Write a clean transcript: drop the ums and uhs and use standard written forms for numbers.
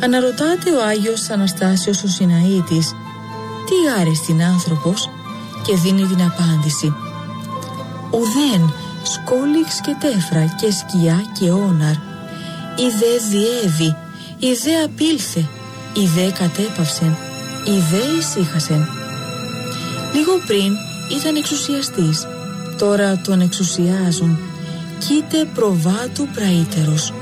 Αναρωτάται ο Άγιος Αναστάσιος ο Συναήτης τι άρεστην άνθρωπος και δίνει την απάντηση: ουδέν σκόλιξ και τέφρα και σκιά και όναρ, ιδέ διέβη, ιδέ απήλθε, ιδέ κατέπαυσεν, ιδέ ησύχασεν. Λίγο πριν ήταν εξουσιαστής, τώρα τον εξουσιάζουν, κοίτε προβάτου πραήτερος.